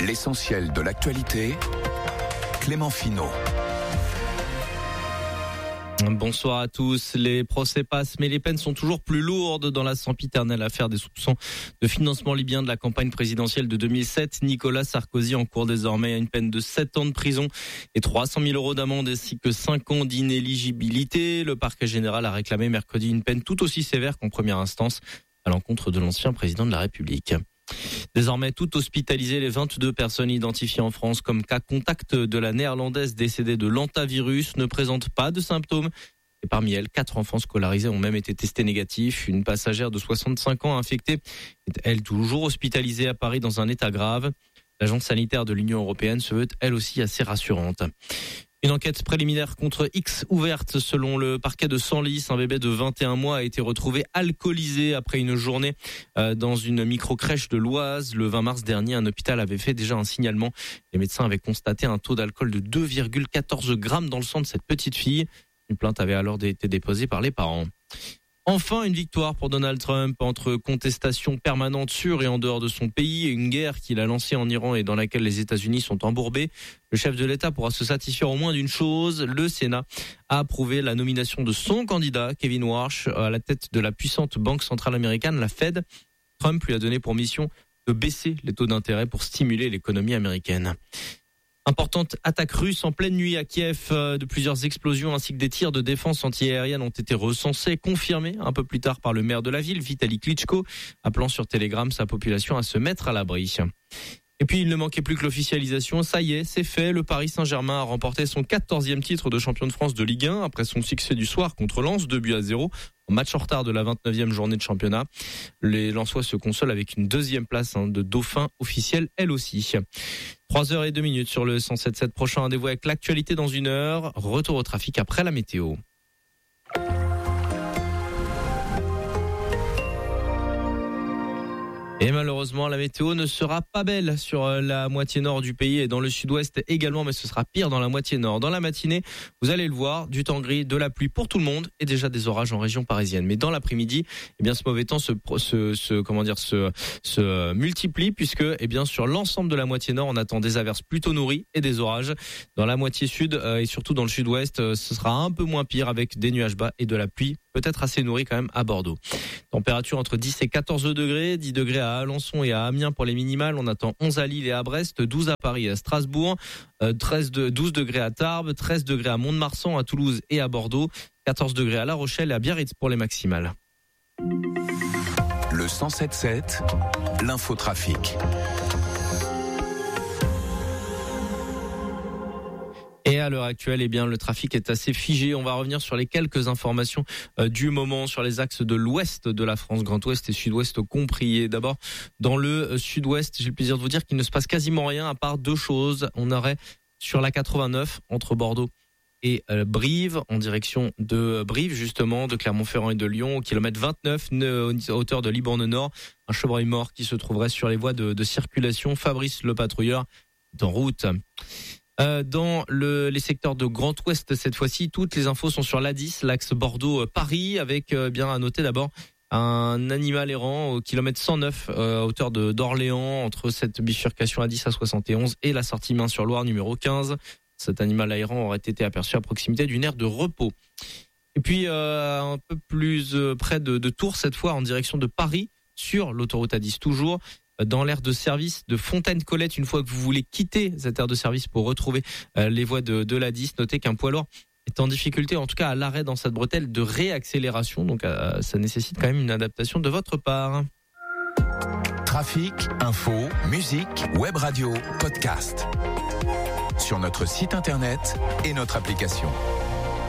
L'essentiel de l'actualité, Clément Finot. Bonsoir à tous. Les procès passent, mais les peines sont toujours plus lourdes dans la sempiternelle affaire des soupçons de financement libyen de la campagne présidentielle de 2007. Nicolas Sarkozy encourt désormais une peine de 7 ans de prison et 300 000 € d'amende ainsi que 5 ans d'inéligibilité. Le parquet général a réclamé mercredi une peine tout aussi sévère qu'en première instance à l'encontre de l'ancien président de la République. Désormais, toutes hospitalisées, les 22 personnes identifiées en France comme cas contact de la néerlandaise décédée de l'hantavirus ne présentent pas de symptômes. Et parmi elles, 4 enfants scolarisés ont même été testés négatifs. Une passagère de 65 ans infectée est, elle, toujours hospitalisée à Paris dans un état grave. L'agence sanitaire de l'Union européenne se veut, elle aussi, assez rassurante. Une enquête préliminaire contre X ouverte selon le parquet de Senlis. Un bébé de 21 mois a été retrouvé alcoolisé après une journée dans une micro-crèche de l'Oise. Le 20 mars dernier, un hôpital avait fait déjà un signalement. Les médecins avaient constaté un taux d'alcool de 2,14 grammes dans le sang de cette petite fille. Une plainte avait alors été déposée par les parents. Enfin, une victoire pour Donald Trump entre contestation permanente sur et en dehors de son pays et une guerre qu'il a lancée en Iran et dans laquelle les États-Unis sont embourbés. Le chef de l'État pourra se satisfaire au moins d'une chose. Le Sénat a approuvé la nomination de son candidat, Kevin Warsh, à la tête de la puissante banque centrale américaine, la Fed. Trump lui a donné pour mission de baisser les taux d'intérêt pour stimuler l'économie américaine. Importante attaque russe en pleine nuit à Kiev. De plusieurs explosions ainsi que des tirs de défense antiaérienne ont été recensés, confirmés un peu plus tard par le maire de la ville, Vitali Klitschko, appelant sur Telegram sa population à se mettre à l'abri. Et puis il ne manquait plus que l'officialisation. Ça y est, c'est fait. Le Paris Saint-Germain a remporté son 14e titre de champion de France de Ligue 1 après son succès du soir contre Lens, 2-0. Match en retard de la 29e journée de championnat. Les Lensois se consolent avec une 2e place de dauphin officiel, elle aussi. 3h02 sur le 107.7. Prochain rendez-vous avec l'actualité dans 1 heure. Retour au trafic après la météo. Et malheureusement, la météo ne sera pas belle sur la moitié nord du pays et dans le sud-ouest également, mais ce sera pire dans la moitié nord. Dans la matinée, vous allez le voir, du temps gris, de la pluie pour tout le monde et déjà des orages en région parisienne. Mais dans l'après-midi, eh bien, ce mauvais temps se multiplie puisque, eh bien, sur l'ensemble de la moitié nord, on attend des averses plutôt nourries et des orages. Dans la moitié sud et surtout dans le sud-ouest, ce sera un peu moins pire avec des nuages bas et de la pluie. Peut-être assez nourri quand même à Bordeaux. Température entre 10 et 14 degrés, 10 degrés à Alençon et à Amiens pour les minimales. On attend 11 à Lille et à Brest, 12 à Paris et à Strasbourg, 12 degrés à Tarbes, 13 degrés à Mont-de-Marsan, à Toulouse et à Bordeaux, 14 degrés à La Rochelle et à Biarritz pour les maximales. Le 107.7, l'infotrafic. Et à l'heure actuelle, eh bien, le trafic est assez figé. On va revenir sur les quelques informations du moment sur les axes de l'ouest de la France, Grand Ouest et Sud-Ouest compris. Et d'abord, dans le Sud-Ouest, j'ai le plaisir de vous dire qu'il ne se passe quasiment rien à part 2 choses. On aurait sur la 89 entre Bordeaux et Brive, en direction de Brive justement, de Clermont-Ferrand et de Lyon, au kilomètre 29, à hauteur de Libourne Nord, un chevreuil mort qui se trouverait sur les voies de circulation. Fabrice le patrouilleur est en route. Dans les secteurs de Grand Ouest cette fois-ci, toutes les infos sont sur l'A10, l'axe Bordeaux-Paris, avec bien à noter d'abord un animal errant au kilomètre 109 à hauteur d'Orléans, entre cette bifurcation A10 à 71 et la sortie Main-sur-Loire numéro 15. Cet animal errant aurait été aperçu à proximité d'une aire de repos. Et puis un peu plus près de Tours cette fois, en direction de Paris, sur l'autoroute A10 toujours, dans l'aire de service de Fontaine-Colette. Une fois que vous voulez quitter cette aire de service pour retrouver les voies de l'A10, notez qu'un poids lourd est en difficulté, en tout cas à l'arrêt dans cette bretelle de réaccélération. Donc ça nécessite quand même une adaptation de votre part. Trafic, info, musique, web radio, podcast. Sur notre site internet et notre application.